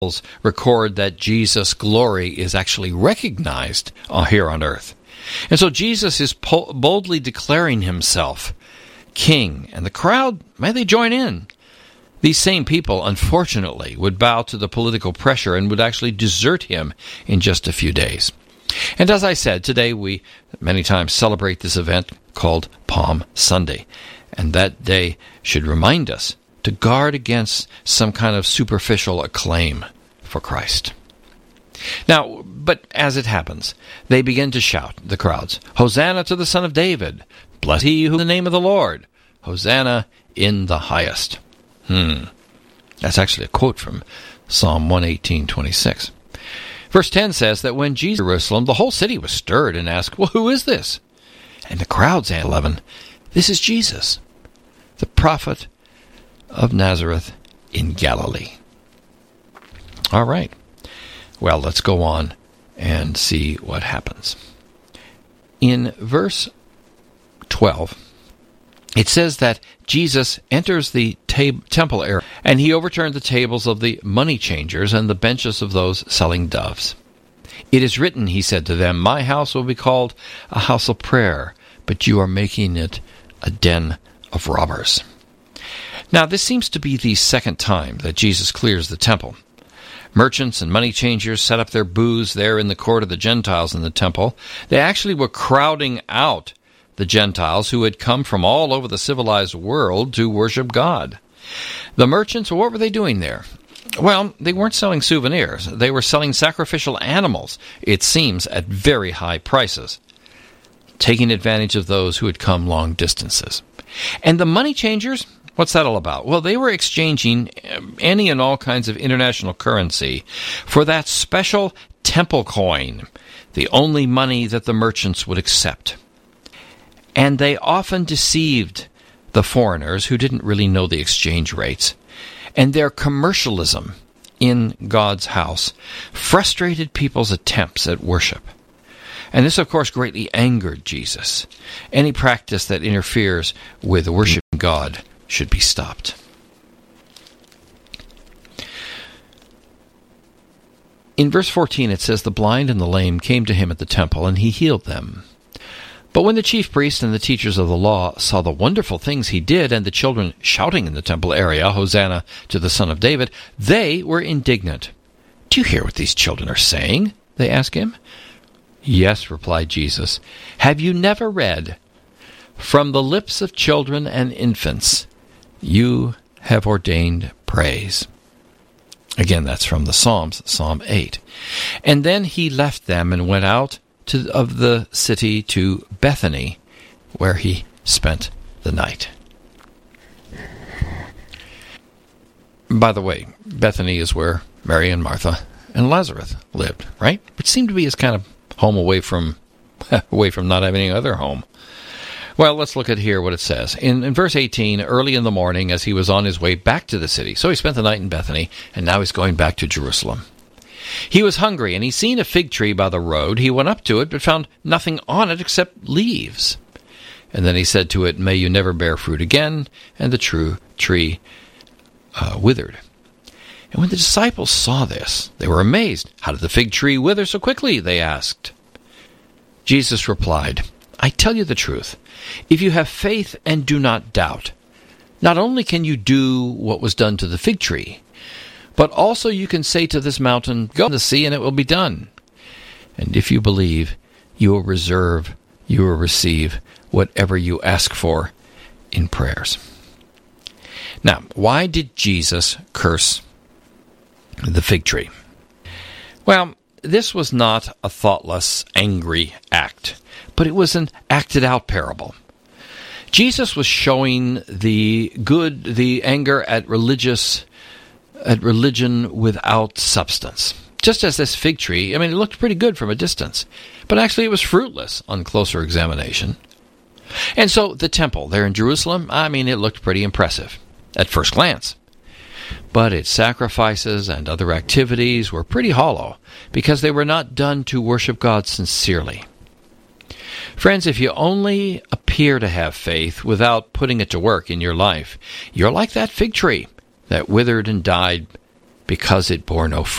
record that Jesus' glory is actually recognized here on earth. And so Jesus is boldly declaring himself king, and the crowd, may they join in. These same people, unfortunately, would bow to the political pressure and would actually desert him in just a few days. And as I said, today we many times celebrate this event called Palm Sunday. And that day should remind us to guard against some kind of superficial acclaim for Christ. Now, but as it happens, they begin to shout, the crowds, "Hosanna to the Son of David! Blessed he who in the name of the Lord! Hosanna in the highest!" That's actually a quote from Psalm 118:26. Verse 10 says that when Jesus entered Jerusalem, the whole city was stirred and asked, "Well, who is this?" And the crowds answered, 11, "This is Jesus, the prophet of Nazareth in Galilee." All right. Well, let's go on and see what happens. In verse 12, it says that Jesus enters the temple area, and he overturned the tables of the money changers and the benches of those selling doves. "It is written," he said to them, "My house will be called a house of prayer, but you are making it a den of robbers." Now, this seems to be the second time that Jesus clears the temple. Merchants and money changers set up their booths there in the court of the Gentiles in the temple. They actually were crowding out the Gentiles who had come from all over the civilized world to worship God. The merchants, what were they doing there? Well, they weren't selling souvenirs. They were selling sacrificial animals, it seems, at very high prices, taking advantage of those who had come long distances. And the money changers, what's that all about? Well, they were exchanging any and all kinds of international currency for that special temple coin, the only money that the merchants would accept. And they often deceived the foreigners who didn't really know the exchange rates. And their commercialism in God's house frustrated people's attempts at worship. And this, of course, greatly angered Jesus. Any practice that interferes with worshiping God should be stopped. In verse 14 it says, "The blind and the lame came to him at the temple, and he healed them. But when the chief priests and the teachers of the law saw the wonderful things he did, and the children shouting in the temple area, 'Hosanna to the Son of David,' they were indignant." "Do you hear what these children are saying?" they asked him. "Yes," replied Jesus. "Have you never read, 'From the lips of children and infants you have ordained praise'?" Again, that's from the Psalms, Psalm 8. And then he left them and went out of the city to Bethany, where he spent the night. By the way, Bethany is where Mary and Martha and Lazarus lived, right? Which seemed to be his kind of home away from not having any other home. Well, let's look at here what it says. In verse 18, early in the morning, as he was on his way back to the city. So he spent the night in Bethany, and now he's going back to Jerusalem. He was hungry, and he seen a fig tree by the road. He went up to it, but found nothing on it except leaves. And then he said to it, "May you never bear fruit again." And the true tree withered. And when the disciples saw this, they were amazed. "How did the fig tree wither so quickly?" they asked. Jesus replied, "I tell you the truth. If you have faith and do not doubt, not only can you do what was done to the fig tree, but also you can say to this mountain, 'Go in the sea,' and it will be done. And if you believe, you will receive whatever you ask for in prayers." Now, why did Jesus curse the fig tree? Well, this was not a thoughtless, angry act, but it was an acted-out parable. Jesus was showing the anger at religion without substance. Just as this fig tree, it looked pretty good from a distance, but actually it was fruitless on closer examination. And so the temple there in Jerusalem, it looked pretty impressive at first glance. But its sacrifices and other activities were pretty hollow because they were not done to worship God sincerely. Friends, if you only appear to have faith without putting it to work in your life, you're like that fig tree that withered and died because it bore no